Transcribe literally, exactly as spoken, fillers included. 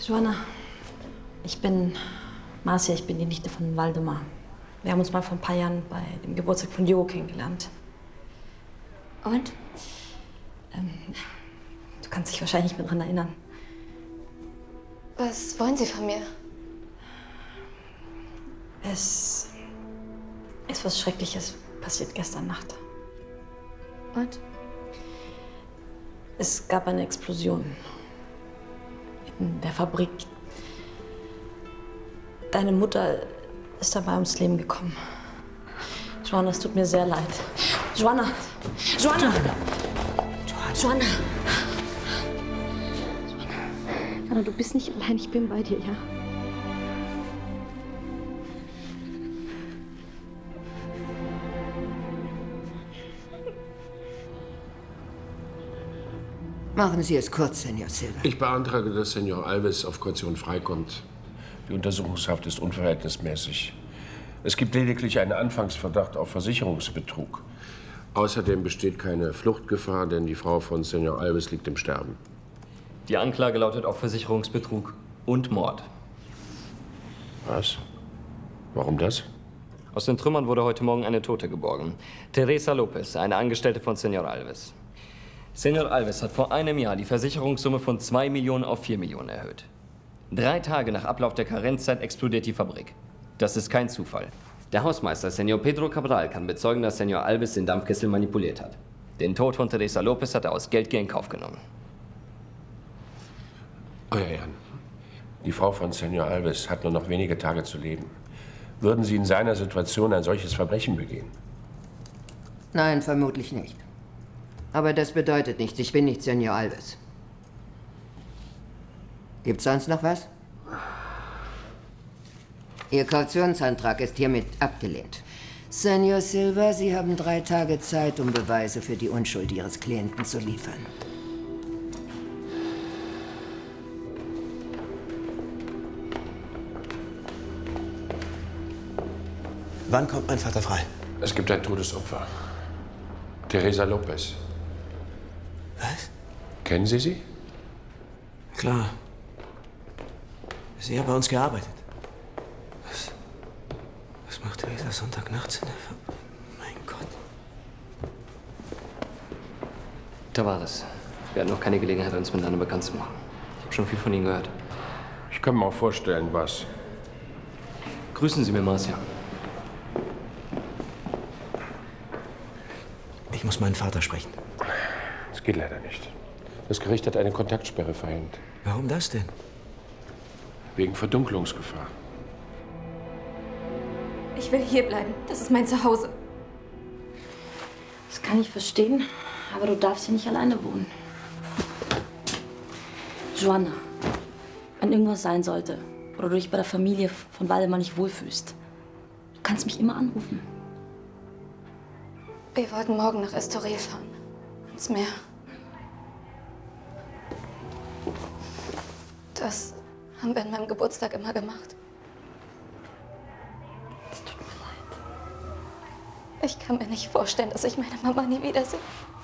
Joanna, ich bin Marcia, ich bin die Nichte von Waldemar. Wir haben uns mal vor ein paar Jahren bei dem Geburtstag von Diogo kennengelernt. Und? Ähm, du kannst dich wahrscheinlich nicht mehr daran erinnern. Was wollen Sie von mir? Es ist was Schreckliches passiert gestern Nacht. Und? Es gab eine Explosion in der Fabrik. Deine Mutter ist dabei ums Leben gekommen. Joanna, es tut mir sehr leid. Joanna! Joanna! Joanna! Joanna, du bist nicht allein, ich bin bei dir, ja? Machen Sie es kurz, Senor Silva. Ich beantrage, dass Senor Alves auf Kaution freikommt. Die Untersuchungshaft ist unverhältnismäßig. Es gibt lediglich einen Anfangsverdacht auf Versicherungsbetrug. Außerdem besteht keine Fluchtgefahr, denn die Frau von Senor Alves liegt im Sterben. Die Anklage lautet auf Versicherungsbetrug und Mord. Was? Warum das? Aus den Trümmern wurde heute Morgen eine Tote geborgen. Teresa Lopez, eine Angestellte von Senor Alves. Senor Alves hat vor einem Jahr die Versicherungssumme von zwei Millionen auf vier Millionen erhöht. Drei Tage nach Ablauf der Karenzzeit explodiert die Fabrik. Das ist kein Zufall. Der Hausmeister, Senor Pedro Cabral, kann bezeugen, dass Senor Alves den Dampfkessel manipuliert hat. Den Tod von Teresa Lopez hat er aus Geldgier in Kauf genommen. Euer Ehren, die Frau von Senor Alves hat nur noch wenige Tage zu leben. Würden Sie in seiner Situation ein solches Verbrechen begehen? Nein, vermutlich nicht. Aber das bedeutet nichts. Ich bin nicht Senor Alves. Gibt's sonst noch was? Ihr Kautionsantrag ist hiermit abgelehnt. Senor Silva, Sie haben drei Tage Zeit, um Beweise für die Unschuld Ihres Klienten zu liefern. Wann kommt mein Vater frei? Es gibt ein Todesopfer. Teresa Lopez. Was? Kennen Sie sie? Klar. Sie hat bei uns gearbeitet. Was, was macht Teresa Sonntagnachts in der Ver... Mein Gott. Tavares, wir hatten noch keine Gelegenheit, uns miteinander bekannt zu machen. Ich habe schon viel von Ihnen gehört. Ich kann mir auch vorstellen, was. Grüßen Sie mir, Marcia. Ich muss meinen Vater sprechen. Das geht leider nicht. Das Gericht hat eine Kontaktsperre verhängt. Warum das denn? Wegen Verdunklungsgefahr. Ich will hier bleiben. Das ist mein Zuhause. Das kann ich verstehen, aber du darfst hier nicht alleine wohnen. Joanna, wenn irgendwas sein sollte oder du dich bei der Familie von Waldemar nicht wohlfühlst, du kannst mich immer anrufen. Wir wollten morgen nach Estoril fahren. Ins Meer. Das haben wir an meinem Geburtstag immer gemacht. Es tut mir leid. Ich kann mir nicht vorstellen, dass ich meine Mama nie wiedersehe.